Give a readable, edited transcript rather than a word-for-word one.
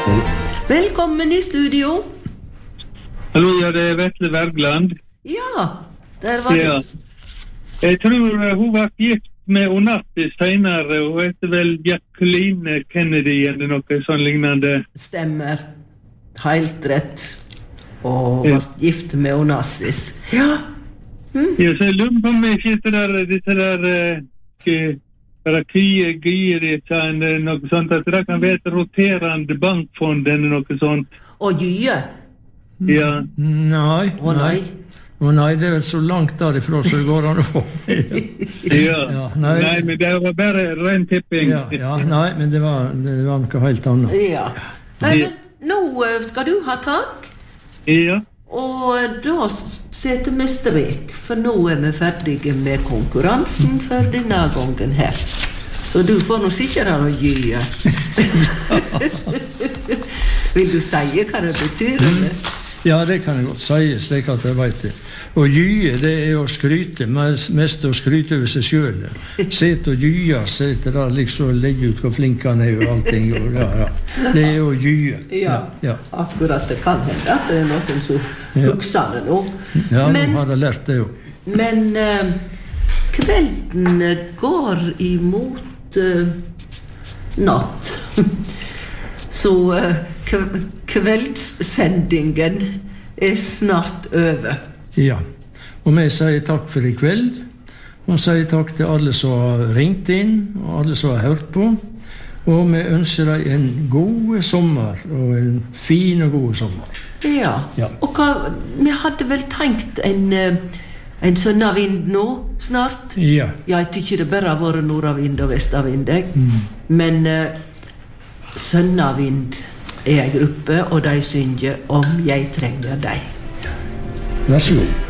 Velkommen I studio. Hallo, ja, det Vetle Wergeland. Ja, der var Ja. Jeg tror hun var gift med Onassis senere, og heter vel Jacqueline Kennedy eller noe sånn lignende. Stemmer. Helt rett. Og var gift med Onassis. Ja. Ja, så jeg lurer på om ikke disse der Rakyr, noe sånt, at det kan være et roterende bankfond eller noe sånt. Og Gye. Ja. Nei, Å nei. Nei, det vel så langt derifra så det går an å få. Ja. Nei, men det var bare ren tipping. Nei, men det var noe helt annet. Ja. Nei, men nå skal du ha tak. Ja. Og da setter vi strek, for nå vi ferdige med konkurransen for denne gangen her. Så du får nå sikkert her å Gye. Vil du si hva det betyr, eller? Ja, det kan jeg godt si, slik at jeg vet det. Og Gye, det å skryte, mest å skryte over seg selv. Sett og Gye, sett der liksom legge ut hvor flink han og allting. Og, ja. Det å Gye. Ja, akkurat det kan hende at det noen som husker det nå. Ja, nå har jeg lært det jo. Men kvelden går imot natt. Så kveldssendingen snart over. Ja, og vi sier takk for I kveld, og sier takk til alle som har ringt inn, og alle som har hørt på, og vi ønsker deg en god sommer, og en fin og god sommer. Ja. Og vi hadde vel tenkt en sønnavind nå, snart? Ja. Jeg tykker det bare har vært nordavind og vestavind, men sønnavind en gruppe, og de synger om jeg trenger deg. Vær så god.